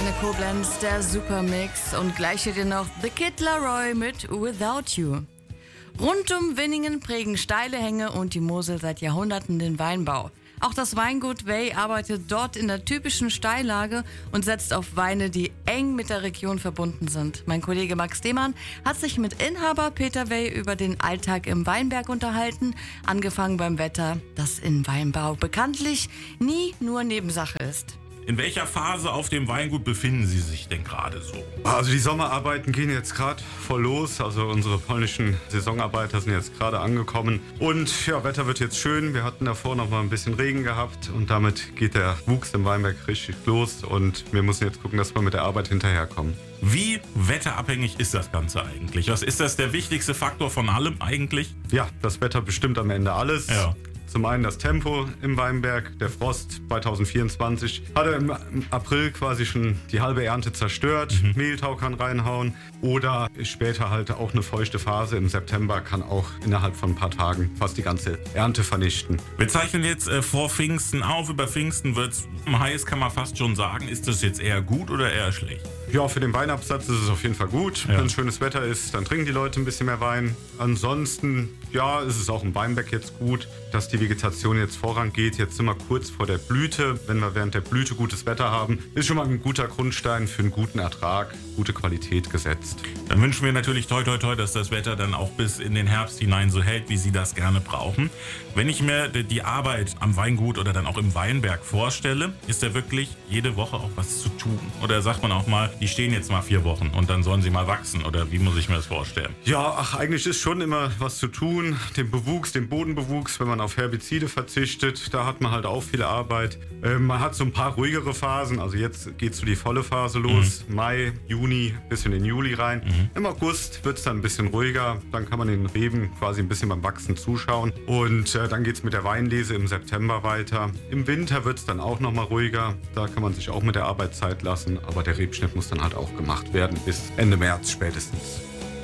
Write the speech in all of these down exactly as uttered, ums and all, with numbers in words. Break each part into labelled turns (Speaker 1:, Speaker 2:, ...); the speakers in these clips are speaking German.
Speaker 1: Antenne Koblenz, der Supermix und gleich steht ihr noch The Kid Laroi mit Without You. Rund um Winningen prägen steile Hänge und die Mosel seit Jahrhunderten den Weinbau. Auch das Weingut Wey arbeitet dort in der typischen Steillage und setzt auf Weine, die eng mit der Region verbunden sind. Mein Kollege Max Demann hat sich mit Inhaber Peter Wey über den Alltag im Weinberg unterhalten, angefangen beim Wetter, das im Weinbau bekanntlich nie nur Nebensache ist.
Speaker 2: In welcher Phase auf dem Weingut befinden Sie sich denn gerade so?
Speaker 3: Also die Sommerarbeiten gehen jetzt gerade voll los. Also unsere polnischen Saisonarbeiter sind jetzt gerade angekommen. Und ja, Wetter wird jetzt schön. Wir hatten davor noch mal ein bisschen Regen gehabt. Und damit geht der Wuchs im Weinberg richtig los. Und wir müssen jetzt gucken, dass wir mit der Arbeit hinterherkommen.
Speaker 2: Wie wetterabhängig ist das Ganze eigentlich? Was ist das der wichtigste Faktor von allem eigentlich?
Speaker 3: Ja, das Wetter bestimmt am Ende alles.
Speaker 2: Ja.
Speaker 3: Zum einen das Tempo im Weinberg. Der Frost zwanzig vierundzwanzig hat er im April quasi schon die halbe Ernte zerstört. Mhm. Mehltau kann reinhauen. Oder später halt auch eine feuchte Phase im September kann auch innerhalb von ein paar Tagen fast die ganze Ernte vernichten.
Speaker 2: Wir zeichnen jetzt äh, vor Pfingsten auf. Über Pfingsten wird es heiß, kann man fast schon sagen. Ist das jetzt eher gut oder eher schlecht?
Speaker 3: Ja, für den Weinabsatz ist es auf jeden Fall gut. Ja. Wenn schönes Wetter ist, dann trinken die Leute ein bisschen mehr Wein. Ansonsten, ja, ist es auch im Weinberg jetzt gut, dass die Vegetation jetzt vorangeht. Jetzt sind wir kurz vor der Blüte. Wenn wir während der Blüte gutes Wetter haben, ist schon mal ein guter Grundstein für einen guten Ertrag, gute Qualität gesetzt.
Speaker 2: Dann wünschen wir natürlich toi toi toi, dass das Wetter dann auch bis in den Herbst hinein so hält, wie Sie das gerne brauchen. Wenn ich mir die Arbeit am Weingut oder dann auch im Weinberg vorstelle, ist da wirklich jede Woche auch was zu tun? Oder sagt man auch mal, die stehen jetzt mal vier Wochen und dann sollen sie mal wachsen? Oder wie muss ich mir das vorstellen?
Speaker 3: Ja, ach, eigentlich ist schon immer was zu tun. Den Bewuchs, den Bodenbewuchs, wenn man auf Herbizide verzichtet, da hat man halt auch viel Arbeit. Äh, man hat so ein paar ruhigere Phasen. Also jetzt geht so die volle Phase los. Mhm. Mai, Juni, bis in den Juli rein. Mhm. Im August wird es dann ein bisschen ruhiger. Dann kann man den Reben quasi ein bisschen beim Wachsen zuschauen. Und äh, dann geht es mit der Weinlese im September weiter. Im Winter wird es dann auch nochmal ruhiger. Da kann man sich auch mit der Arbeit Zeit lassen. Aber der Rebschnitt muss dann halt auch gemacht werden bis Ende März spätestens.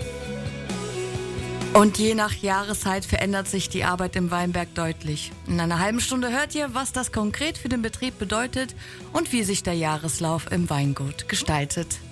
Speaker 1: Und je nach Jahreszeit verändert sich die Arbeit im Weinberg deutlich. In einer halben Stunde hört ihr, was das konkret für den Betrieb bedeutet und wie sich der Jahreslauf im Weingut gestaltet.